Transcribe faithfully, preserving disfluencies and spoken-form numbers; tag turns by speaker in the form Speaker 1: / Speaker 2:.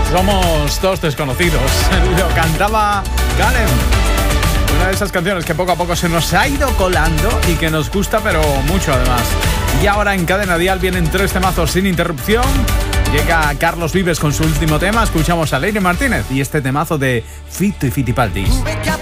Speaker 1: Somos dos desconocidos. Lo cantaba Galen. Una de esas canciones que poco a poco se nos ha ido colando y que nos gusta, pero mucho además. Y ahora en Cadena Dial vienen tres temazos sin interrupción. Llega Carlos Vives con su último tema. Escuchamos a Leire Martínez y este temazo de Fito y Fitipaldi.